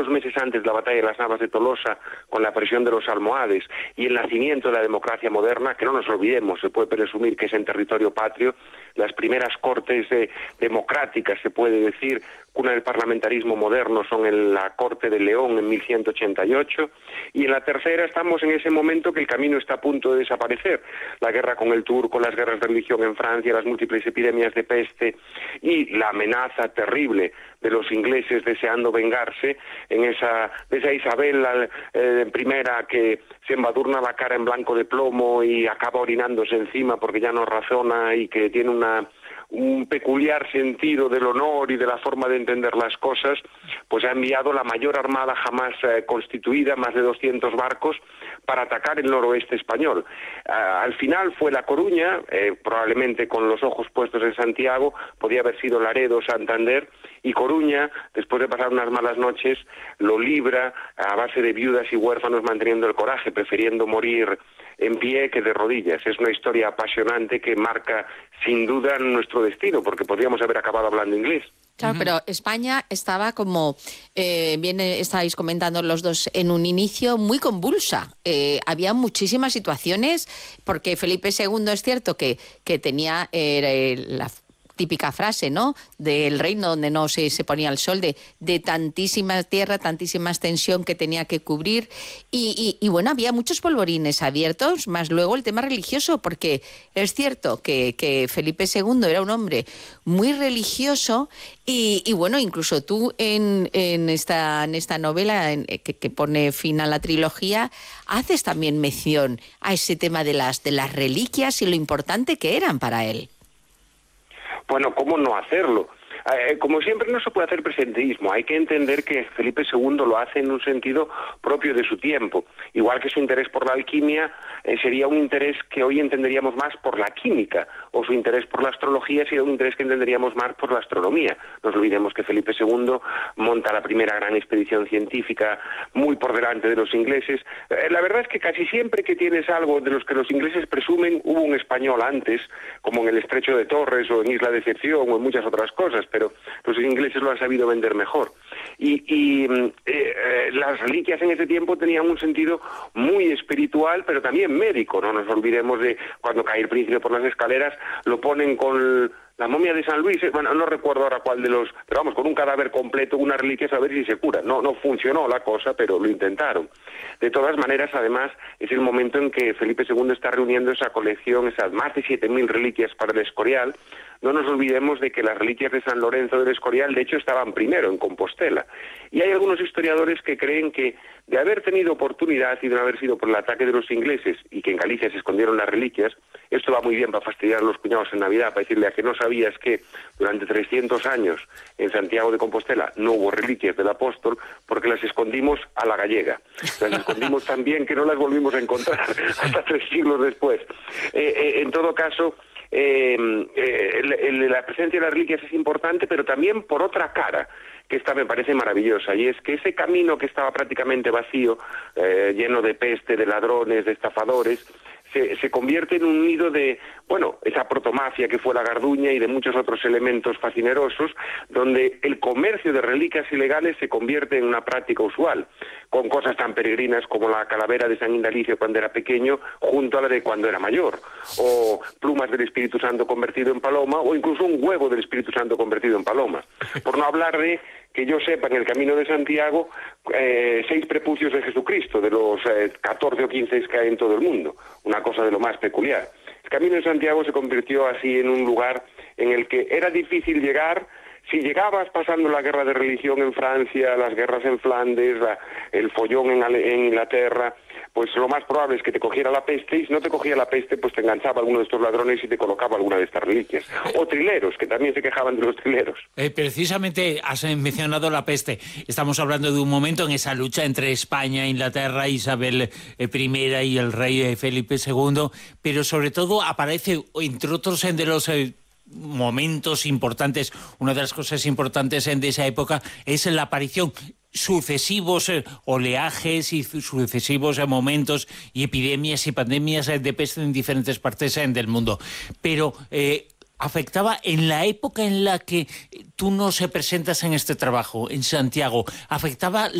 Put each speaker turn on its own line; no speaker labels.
unos meses antes de la batalla de las Navas de Tolosa, con la presión de los almohades y el nacimiento de la democracia moderna, que no nos olvidemos, se puede presumir que es en territorio patrio, las primeras cortes democráticas, se puede decir, cuna del parlamentarismo moderno, son en la Corte de León en 1188, y en la tercera estamos en ese momento que el camino está a punto de desaparecer. La guerra con el turco, las guerras de religión en Francia, las múltiples epidemias de peste y la amenaza terrible de los ingleses deseando vengarse de esa Isabel primera que se embadurna la cara en blanco de plomo y acaba orinándose encima porque ya no razona y que tiene un peculiar sentido del honor y de la forma de entender las cosas, pues ha enviado la mayor armada jamás constituida, más de 200 barcos, para atacar el noroeste español. Al final fue La Coruña, probablemente con los ojos puestos en Santiago, podía haber sido Laredo, Santander, y Coruña, después de pasar unas malas noches, lo libra a base de viudas y huérfanos manteniendo el coraje, prefiriendo morir en pie que de rodillas. Es una historia apasionante que marca sin duda nuestro destino, porque podríamos haber acabado hablando inglés.
Claro, pero España estaba como, bien estáis comentando los dos, en un inicio muy convulsa. Había muchísimas situaciones, porque Felipe II es cierto que tenía la típica frase, ¿no?, del reino donde no se ponía el sol, de tantísima tierra, tantísima extensión que tenía que cubrir, y bueno, había muchos polvorines abiertos, más luego el tema religioso, porque es cierto que Felipe II era un hombre muy religioso, y bueno, incluso tú en esta novela que pone fin a la trilogía, haces también mención a ese tema de las reliquias y lo importante que eran para él.
Bueno, ¿cómo no hacerlo? Como siempre no se puede hacer presentismo, hay que entender que Felipe II lo hace en un sentido propio de su tiempo, igual que su interés por la alquimia sería un interés que hoy entenderíamos más por la química, o su interés por la astrología sería un interés que entenderíamos más por la astronomía. No nos olvidemos que Felipe II monta la primera gran expedición científica muy por delante de los ingleses. La verdad es que casi siempre que tienes algo de los que los ingleses presumen, hubo un español antes, como en el Estrecho de Torres o en Isla de Decepción o en muchas otras cosas, pero los ingleses lo han sabido vender mejor. Y las reliquias en ese tiempo tenían un sentido muy espiritual, pero también médico. No nos olvidemos de cuando cae el príncipe por las escaleras, lo ponen con la momia de San Luis, bueno, no recuerdo ahora cuál de los, pero vamos, con un cadáver completo, una reliquia, a ver si se cura. No funcionó la cosa, pero lo intentaron. De todas maneras, además, es el momento en que Felipe II está reuniendo esa colección, esas más de 7.000 reliquias para el Escorial. No nos olvidemos de que las reliquias de San Lorenzo del Escorial, de hecho, estaban primero en Compostela. Y hay algunos historiadores que creen que de haber tenido oportunidad y de no haber sido por el ataque de los ingleses y que en Galicia se escondieron las reliquias, esto va muy bien para fastidiar a los cuñados en Navidad, para decirle a que no sabías que durante 300 años en Santiago de Compostela no hubo reliquias del apóstol porque las escondimos a la gallega. Las escondimos tan bien que no las volvimos a encontrar hasta 3 siglos después. En todo caso, la presencia de las reliquias es importante, pero también por otra cara, que esta me parece maravillosa, y es que ese camino que estaba prácticamente vacío, lleno de peste, de ladrones, de estafadores, se convierte en un nido de, bueno, esa protomafia que fue la Garduña y de muchos otros elementos fascinerosos, donde el comercio de reliquias ilegales se convierte en una práctica usual, con cosas tan peregrinas como la calavera de San Indalicio cuando era pequeño, junto a la de cuando era mayor, o plumas del Espíritu Santo convertido en paloma, o incluso un huevo del Espíritu Santo convertido en paloma. Por no hablar de, que yo sepa, en el Camino de Santiago, 6 prepucios de Jesucristo, de los 14 o 15 que hay en todo el mundo, una cosa de lo más peculiar. El Camino de Santiago se convirtió así en un lugar en el que era difícil llegar. Si llegabas pasando la guerra de religión en Francia, las guerras en Flandes, el follón en Inglaterra, pues lo más probable es que te cogiera la peste, y si no te cogía la peste, pues te enganchaba alguno de estos ladrones y te colocaba alguna de estas reliquias. O trileros, que también se quejaban de los trileros.
Precisamente has mencionado la peste. Estamos hablando de un momento en esa lucha entre España, Inglaterra, Isabel I y el rey Felipe II, pero sobre todo aparece, entre otros de los momentos importantes, una de las cosas importantes de esa época es la aparición sucesivos oleajes y sucesivos momentos y epidemias y pandemias de peste en diferentes partes del mundo. Pero afectaba en la época en la que tú nos presentas en este trabajo, en Santiago, afectaba